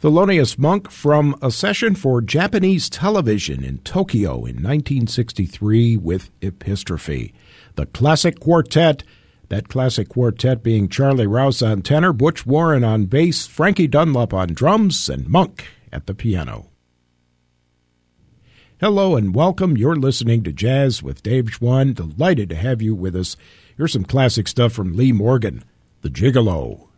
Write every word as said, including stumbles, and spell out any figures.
Thelonious Monk from a session for Japanese television in Tokyo in nineteen sixty-three with Epistrophe. The Classic Quartet, that classic quartet being Charlie Rouse on tenor, Butch Warren on bass, Frankie Dunlop on drums, and Monk at the piano. Hello and welcome. You're listening to Jazz with Dave Schwann. Delighted to have you with us. Here's some classic stuff from Lee Morgan, The Gigolo.